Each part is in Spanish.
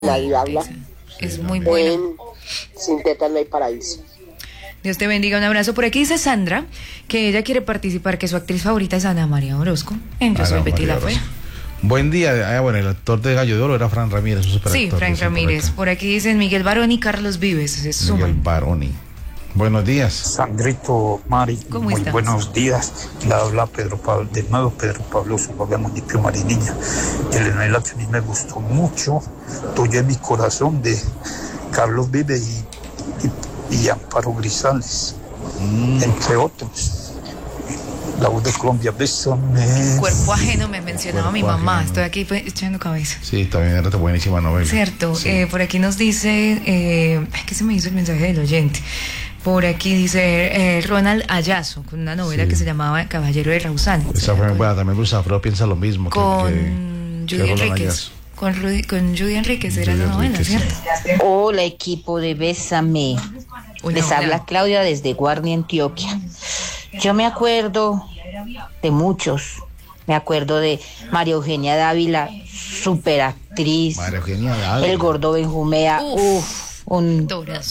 Nadie habla. Es muy buena. Sin tetas no hay paraíso. Dios te bendiga, un abrazo. Por aquí dice Sandra que ella quiere participar, que su actriz favorita es Ana María Orozco en Yo soy Betty la Fea. Buen día. Bueno, el actor de Gallo de Oro era Fran Ramírez, un superactor. Sí, Fran Ramírez. Por aquí dicen Miguel Baroni y Carlos Vives. Miguel Baroni. Buenos días. Sandrito, Mari, ¿Cómo muy estás? Buenos días. Le habla Pedro Pablo, de nuevo Pedro Pablo Zuluaga, municipio Marinilla. Telenovela que a mí me gustó mucho, Tuya en mi corazón, de Carlos Vive y Amparo Grisales, entre otros. La voz de Colombia, bésame. Cuerpo ajeno me mencionaba mi mamá. Ajeno. Estoy aquí echando cabeza. Sí, también era buenísima novela. Cierto. Sí. Por aquí nos dice, ¿qué se me hizo el mensaje del oyente? Por aquí dice Ronald Ayazo, con una novela que se llamaba Caballero de Rausán. Esa fue muy buena, también Gustavo piensa lo mismo. Con Judy Enríquez. Con Judy Enríquez era la novela, ¿cierto? Hola, equipo de Bésame. Les habla Claudia desde Guarni, Antioquia. Yo me acuerdo de muchos. Me acuerdo de María Eugenia Dávila, superactriz. María Eugenia Dávila. El Gordo Benjumea, un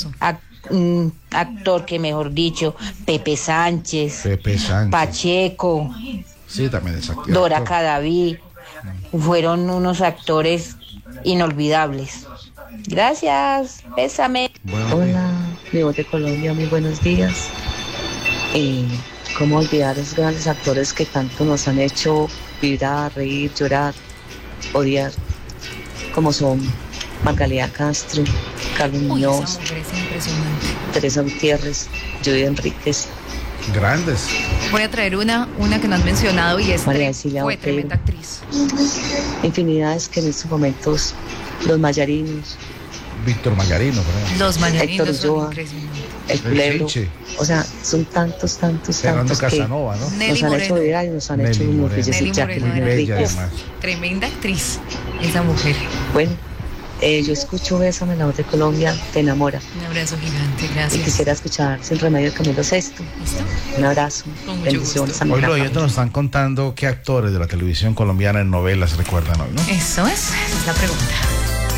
actor que, mejor dicho, Pepe Sánchez, Pacheco, sí, también es actor. Dora Cadaví, fueron unos actores inolvidables. Gracias, bésame. Hola, mi voz de Colombia, muy buenos días. ¿Cómo olvidar a esos grandes actores que tanto nos han hecho vibrar, reír, llorar, odiar, como son Magdalena Castro, Carlos Muñoz, Esa mujer es impresionante. Teresa Gutiérrez, Judy Enríquez? Grandes. Voy a traer una que no han mencionado y es María Cecilia fue Botero. tremenda actriz. Infinidades que en estos momentos, los Mayarinos, Víctor Mayarino, por ejemplo. Los mañaninos Héctor son Ulloa, impresionantes. el Culebro, Chiche. o sea, son tantos Fernando que Casanova, ¿no? Nelly nos han hecho Moreno. vibrar y nos han Nelly hecho Moreno. orgullecer. Nelly Jacqueline Moreno era Bella, Enríquez. además. Tremenda actriz, esa mujer. Bueno, yo escucho Bésame, la voz de Colombia, te enamora. Un abrazo gigante, Y gracias. quisiera escuchar Sin Remedio de Camilo Sesto. ¿Listo? Un abrazo, Con mucho bendiciones gusto. a mi Hoy gran los oyentes familia. nos están contando qué actores de la televisión colombiana en novelas recuerdan hoy, ¿no? Eso es, esa es la pregunta.